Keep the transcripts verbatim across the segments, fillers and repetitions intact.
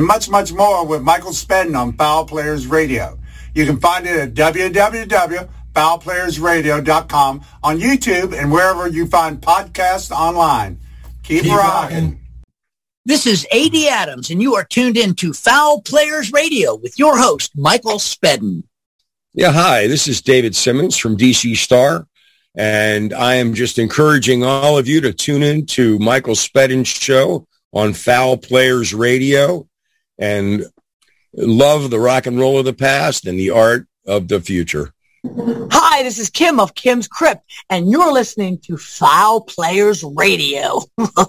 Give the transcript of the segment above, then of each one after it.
and much, much more with Michael Spedden on Foul Players Radio. You can find it at w w w dot foul players radio dot com, on YouTube, and wherever you find podcasts online. Keep, Keep rocking. rocking. This is A D Adams, and you are tuned in to Foul Players Radio with your host, Michael Spedden. Yeah, hi, this is David Simmons from D C Star, and I am just encouraging all of you to tune in to Michael Spedden's show on Foul Players Radio and love the rock and roll of the past and the art of the future. Hi, this is Kim of Kim's Crypt, and you're listening to Foul Players Radio.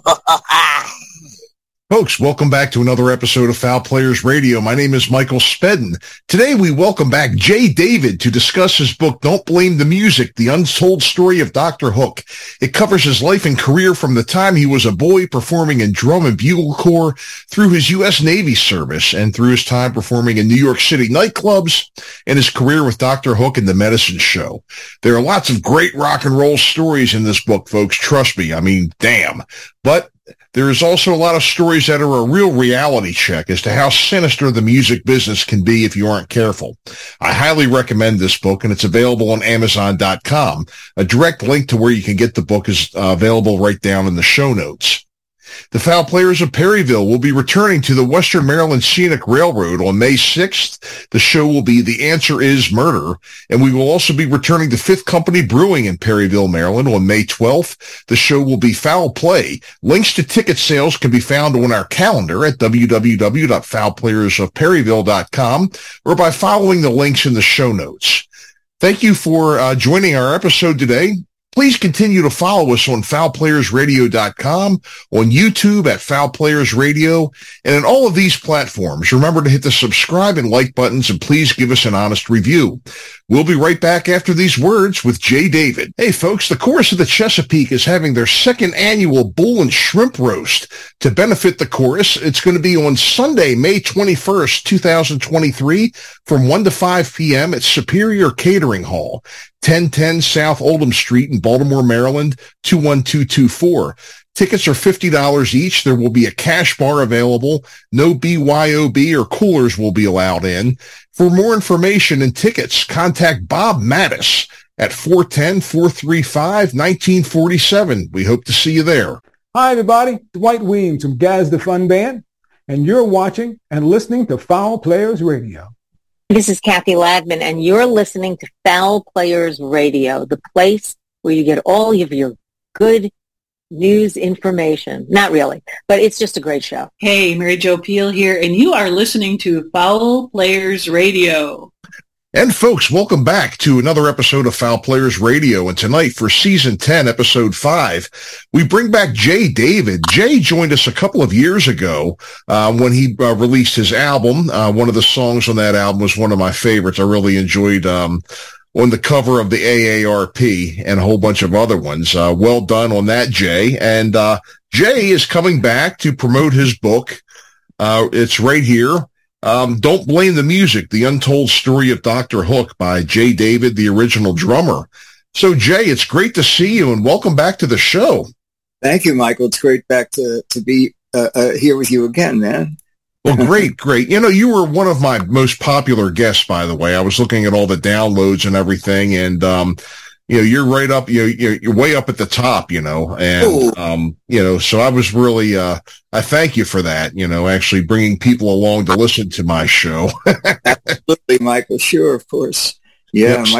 Folks, welcome back to another episode of Foul Players Radio. My name is Michael Spedden. Today we welcome back Jay David to discuss his book, Don't Blame the Music, The Untold Story of Doctor Hook. It covers his life and career from the time he was a boy performing in drum and bugle corps through his U S Navy service and through his time performing in New York City nightclubs and his career with Doctor Hook and The Medicine Show. There are lots of great rock and roll stories in this book, folks. Trust me. I mean, damn. But there is also a lot of stories that are a real reality check as to how sinister the music business can be if you aren't careful. I highly recommend this book, and it's available on amazon dot com. A direct link to where you can get the book is uh, available right down in the show notes. The Foul Players of Perryville will be returning to the Western Maryland Scenic Railroad on May sixth. The show will be The Answer Is Murder, and we will also be returning to Fifth Company Brewing in Perryville, Maryland on May twelfth. The show will be Foul Play. Links to ticket sales can be found on our calendar at w w w dot foul players of perryville dot com or by following the links in the show notes. Thank you for uh, joining our episode today. Please continue to follow us on foul players radio dot com, on YouTube at Foul Players Radio, and in all of these platforms. Remember to hit the subscribe and like buttons, and please give us an honest review. We'll be right back after these words with Jay David. Hey, folks, the Chorus of the Chesapeake is having their second annual Bull and Shrimp Roast. To benefit the Chorus, it's going to be on Sunday, May twenty-first, twenty twenty-three, from one to five p.m. at Superior Catering Hall, ten ten South Oldham Street in Baltimore, Maryland, two one two two four. Tickets are fifty dollars each. There will be a cash bar available. No B Y O B or coolers will be allowed in. For more information and tickets, contact Bob Mattis at four one zero, four three five, one nine four seven. We hope to see you there. Hi, everybody. Dwight Weems from Gaz the Fun Band, and you're watching and listening to Foul Players Radio. This is Kathy Ladman, and you're listening to Foul Players Radio, the place where you get all of your good news information. Not really, but it's just a great show. Hey, Mary Jo Peel here, and you are listening to Foul Players Radio. And folks, welcome back to another episode of Foul Players Radio. And tonight for season ten, episode five, we bring back Jay David. Jay joined us a couple of years ago uh, when he uh, released his album. Uh, one of the songs on that album was one of my favorites. I really enjoyed um on the cover of the A A R P and a whole bunch of other ones. Uh, well done on that, Jay. And uh, Jay is coming back to promote his book. Uh, it's right here. Um, Don't Blame the Music, The Untold Story of Doctor Hook by Jay David, the original drummer. So, Jay, it's great to see you, and welcome back to the show. Thank you, Michael. It's great back to, to be uh, uh, here with you again, man. Well, great, great. You know, you were one of my most popular guests, by the way. I was looking at all the downloads and everything, and, um, you know, you're right up, you know, you're, you're way up at the top, you know, and, Ooh. um, you know, so I was really, uh, I thank you for that, you know, actually bringing people along to listen to my show. Absolutely, Michael. Sure, of course. Yeah, yep. my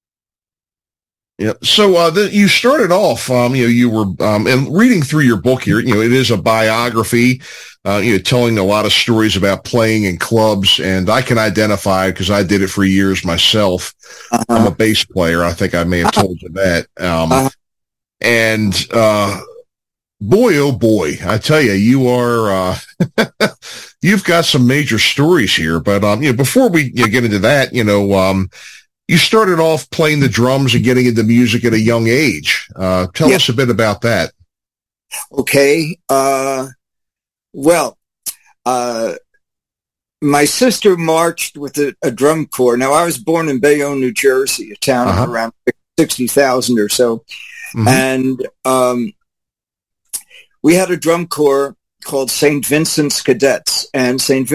Yeah. So, uh, the, you started off, um, you know, you were, um, and reading through your book here, you know, it is a biography, uh, you know, telling a lot of stories about playing in clubs, and I can identify because I did it for years myself. Uh-huh. I'm a bass player. I think I may have told you that. Um, uh-huh. and, uh, boy, oh boy, I tell you, you are, uh, you've got some major stories here, but, um, you know, before we you know, get into that, you know, um, you started off playing the drums and getting into music at a young age. Uh, tell yeah. us a bit about that. Okay. Uh, well, uh, my sister marched with a, a drum corps. Now, I was born in Bayonne, New Jersey, a town uh-huh. of around sixty thousand or so. Mm-hmm. And um, we had a drum corps called Saint Vincent's Cadets. And Saint